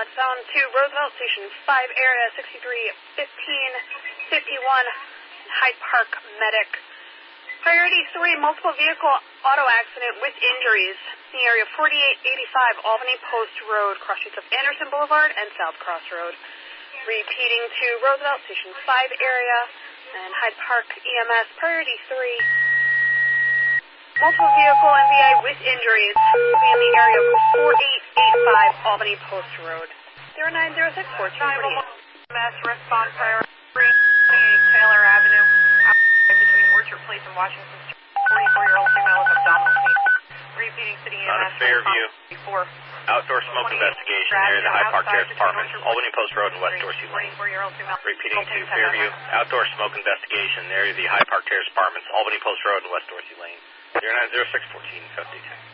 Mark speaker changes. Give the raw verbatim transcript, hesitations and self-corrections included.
Speaker 1: uh, down to Roosevelt Station five area, sixty-three fifteen fifty-one, Hyde Park Medic. Priority three, multiple vehicle auto accident with injuries in the area forty-eight eighty-five Albany Post Road, cross streets of Anderson Boulevard and South Cross Road. Repeating to Roosevelt Station five area and Hyde Park E M S, priority three. Multiple vehicle M V A with injuries will be in the area forty-eight eighty-five Albany Post Road. zero nine zero six four two four eight.
Speaker 2: M S response priority three twenty-eight Taylor Avenue, between Orchard Place and Washington Street. forty-four-year-old female with abdominal pain. Repeating city E M S.
Speaker 3: Fairview.
Speaker 2: Before.
Speaker 3: Outdoor smoke investigation near the Hyde Park Terrace Apartments, Albany Post Road and West Dorsey Lane. Repeating to Fairview. Outdoor smoke investigation near the Hyde Park Terrace Apartments, Albany Post Road and West Dorsey Lane. zero nine zero six one four, fifty-two.